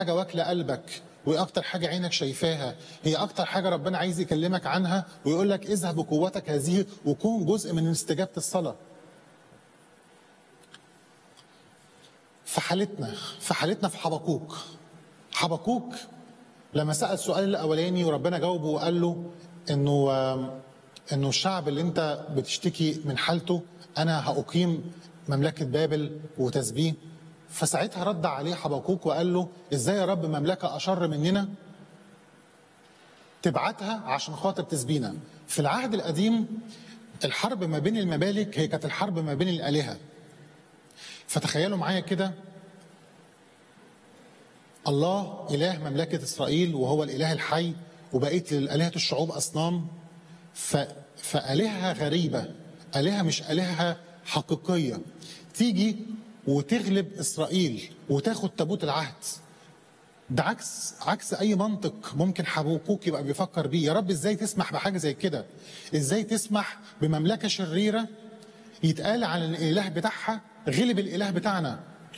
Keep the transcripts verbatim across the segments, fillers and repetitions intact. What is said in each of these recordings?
حاجه واكله قلبك، وايه اكتر حاجه عينك شايفاها، هي اكتر حاجه ربنا عايز يكلمك عنها ويقول لك اذهب بقوتك هذه وكون جزء من استجابه الصلاه. في حالتنا في حالتنا في حبقوق حبقوق لما سأل السؤال الاولاني وربنا جاوبه وقال له انه انه الشعب اللي انت بتشتكي من حالته انا هأقيم مملكه بابل وتسبيه، فساعتها رد عليه حبقوق وقال له ازاي يا رب مملكه اشر مننا تبعتها عشان خاطر تسبينا؟ في العهد القديم الحرب ما بين الممالك هي كانت الحرب ما بين الآلهة. فتخيلوا معايا كده، الله إله مملكة إسرائيل وهو الإله الحي، وبقية الآلهة الشعوب أصنام، ف... فآلهة غريبة، آلهة مش آلهة حقيقية، تيجي وتغلب إسرائيل وتاخد تابوت العهد. ده عكس عكس اي منطق ممكن حبقوق يبقى بيفكر بيه. يا رب ازاي تسمح بحاجه زي كده؟ ازاي تسمح بمملكه شريره يتقال عن الاله بتاعها غلب الاله بتاعنا؟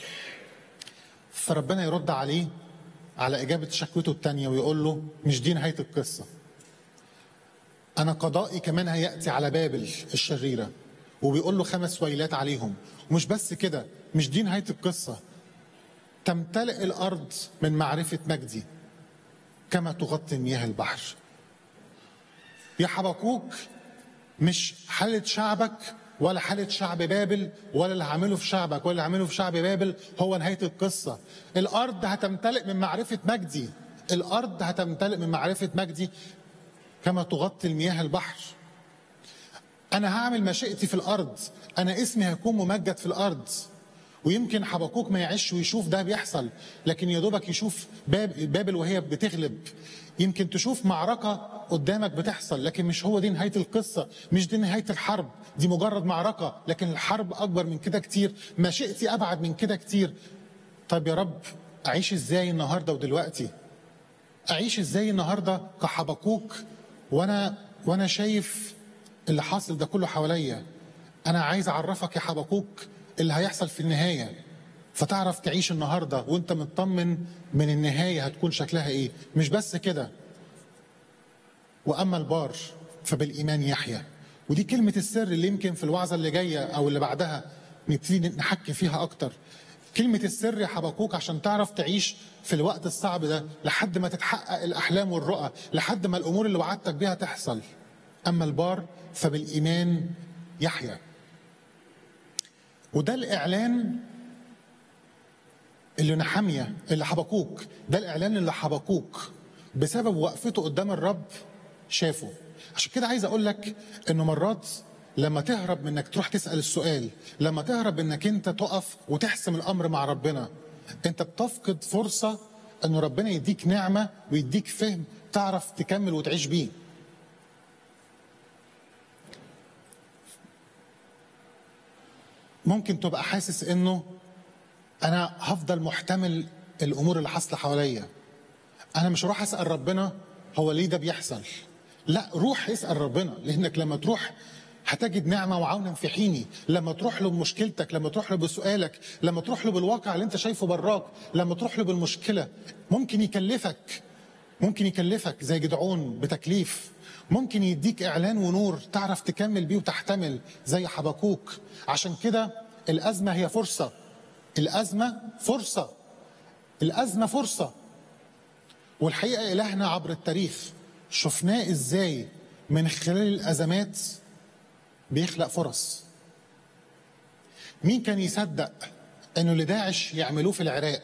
فربنا يرد عليه على اجابه شكوته الثانيه ويقول له مش دي نهايه القصه، انا قضائي كمان هياتي على بابل الشريره، وبيقول له خمس ويلات عليهم. ومش بس كده، مش دي نهايه القصه، تمتلئ الأرض من معرفة مجدي كما تغطي مياه البحر. يا حبقوق، مش حالة شعبك ولا حالة شعب بابل ولا اللي هعمله في شعبك ولا اللي هعمله في شعب بابل هو نهاية القصة. الأرض هتمتلئ من معرفة مجدي، الأرض هتمتلئ من معرفة مجدي كما تغطي المياه البحر. أنا هعمل مشيئتي في الأرض، أنا اسمي هيكون ممجد في الأرض. ويمكن حبقوق ما يعيش ويشوف ده بيحصل، لكن يا دوبك يشوف بابل وهي بتغلب. يمكن تشوف معركة قدامك بتحصل، لكن مش هو دي نهاية القصة، مش دي نهاية الحرب، دي مجرد معركة، لكن الحرب أكبر من كده كتير، مشيئتي أبعد من كده كتير. طيب يا رب أعيش إزاي النهاردة ودلوقتي؟ أعيش إزاي النهاردة كحبقوق وأنا وأنا شايف اللي حاصل ده كله حواليا؟ أنا عايز أعرفك يا حبقوق اللي هيحصل في النهاية، فتعرف تعيش النهاردة وانت مطمن من النهاية هتكون شكلها ايه. مش بس كده، وأما البار فبالإيمان يحيى. ودي كلمة السر اللي يمكن في الوعظة اللي جاية أو اللي بعدها نبتدي نحكي فيها أكتر. كلمة السر يا حبقوق عشان تعرف تعيش في الوقت الصعب ده لحد ما تتحقق الأحلام والرؤى، لحد ما الأمور اللي وعدتك بيها تحصل. أما البار فبالإيمان يحيى. وده الإعلان اللي نحمية اللي حبقوق، ده الإعلان اللي حبقوق بسبب وقفته قدام الرب شافه. عشان كده عايز أقول لك إنه مرات لما تهرب من إنك تروح تسأل السؤال، لما تهرب إنك أنت تقف وتحسم الأمر مع ربنا، أنت بتفقد فرصة إنه ربنا يديك نعمة ويديك فهم تعرف تكمل وتعيش بيه. ممكن تبقى حاسس انه انا هفضل محتمل الامور اللي حاصله حواليا، انا مش هروح اسال ربنا هو ليه ده بيحصل. لا، روح اسال ربنا، لانك لما تروح هتجد نعمه وعونا في حيني. لما تروح له بمشكلتك، لما تروح له بسؤالك، لما تروح له بالواقع اللي انت شايفه براك، لما تروح له بالمشكله، ممكن يكلفك ممكن يكلفك زي جدعون بتكليف، ممكن يديك إعلان ونور تعرف تكمل بيه وتحتمل زي حبقوق. عشان كده الأزمة هي فرصة، الأزمة فرصة، الأزمة فرصة. والحقيقة إلهنا عبر التاريخ شفناه إزاي من خلال الأزمات بيخلق فرص. مين كان يصدق إنه اللي داعش يعملوه في العراق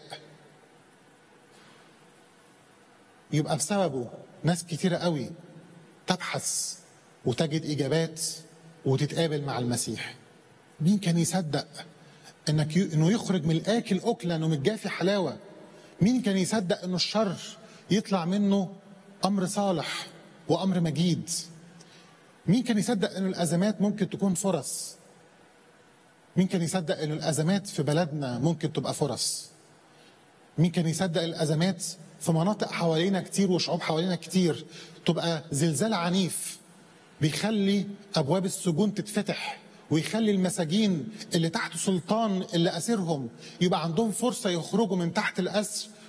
يبقى بسببه ناس كتيرة قوي تبحث وتجد إجابات وتتقابل مع المسيح؟ مين كان يصدق إنك ي... إنه يخرج من الآكل أكلا ومن الجافي حلاوة؟ مين كان يصدق إنه الشر يطلع منه أمر صالح وأمر مجيد؟ مين كان يصدق إنه الأزمات ممكن تكون فرص؟ مين كان يصدق إنه الأزمات في بلدنا ممكن تبقى فرص؟ مين كان يصدق الأزمات في مناطق حوالينا كتير وشعوب حوالينا كتير تبقى زلزال عنيف بيخلي أبواب السجون تتفتح ويخلي المساجين اللي تحت سلطان اللي أسرهم يبقى عندهم فرصة يخرجوا من تحت الأسر